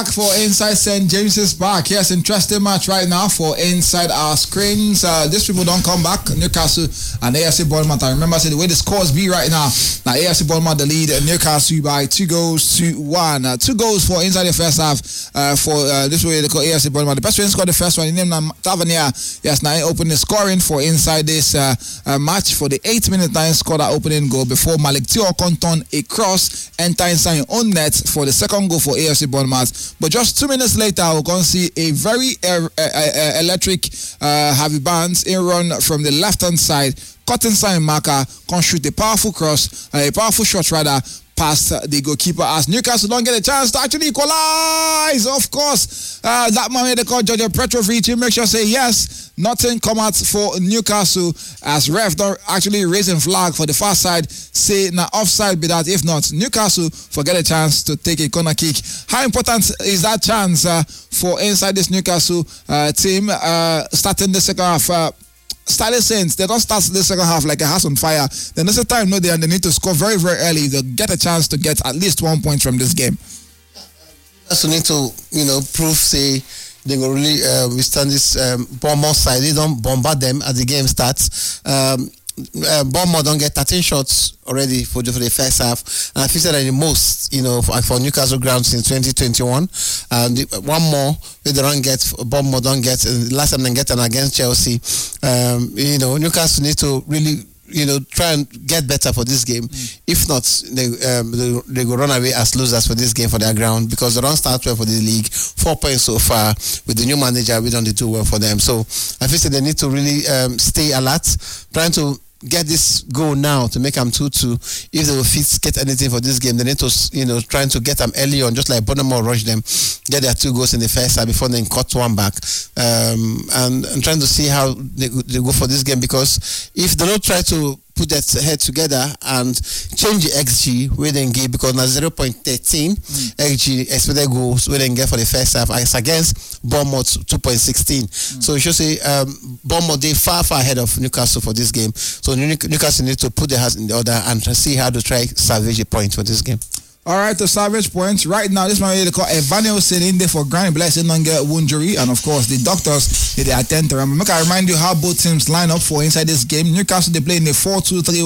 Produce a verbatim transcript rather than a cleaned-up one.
For Inside Saint James's Park. Yes, interesting match right now for inside our screens. Uh, these people don't come back. Newcastle and A F C Bournemouth. I remember I said the way the scores be right now. Now A F C Bournemouth the lead and Newcastle by two goals to one. Uh, two goals for inside the first half uh, for uh, this way they call A F C Bournemouth. The best way to score the first one. He named Tavernier. Yes, now he opened the scoring for inside this uh, uh, match for the eighth minute time scored that opening goal before Malik Tiokonton turned a cross enter inside his own net for the second goal for A F C Bournemouth. But just two minutes later, we're going to see a very uh, uh, uh, electric uh, Harvey Barnes in run from the left-hand side, cut inside marker, can shoot a powerful cross, uh, a powerful shot rather, past uh, the goalkeeper as Newcastle don't get a chance to actually equalize. Of course, uh, that man they call George Petrovic. He makes sure say yes, nothing come out for Newcastle as ref don't actually raising flag for the far side. Say now offside be that. If not, Newcastle forget a chance to take a corner kick. How important is that chance uh, for inside this Newcastle uh, team uh, starting the second half? Uh, Started Saints, they don't start the second half like a house on fire. The next time, no, they, and they need to score very, very early. They'll get a chance to get at least one point from this game. Also need to, you know, prove, say, they will really uh, withstand this um, Bournemouth side. They don't bombard them as the game starts. Um, uh, Bournemouth don't get thirteen shots already for the, for the first half, and I feel that the most, you know, for, for Newcastle ground since twenty twenty-one. And the, one more we don't get, Bournemouth don't get. Uh, last time they get an against Chelsea. Um, you know, Newcastle need to really, you know, try and get better for this game. Mm. If not, they, um, they they go run away as losers for this game for their ground because they don't start well for the league. Four points so far with the new manager. We don't do well for them. So I feel that they need to really um, stay alert, trying to get this goal now to make them two two. If they will fit get anything for this game, they need to, you know, trying to get them early on, just like Bournemouth rush them, get their two goals in the first half before they cut one back. Um, and, and trying to see how they, they go for this game, because if they don't try to put that head together and change the X G where they give, because now zero point one three mm. X G expected goals where they get for the first half as against Bournemouth two point one six. Mm. So you should say um, Bournemouth they far far ahead of Newcastle for this game. So Newcastle need to put their hands in the order and see how to try salvage a point for this game. All right, to salvage points right now. This man they call Evanio sitting there for Granny Blessing don't get injury, and of course the doctors they attend to him. Make I remind you how both teams line up for inside this game. Newcastle they play in a four two three.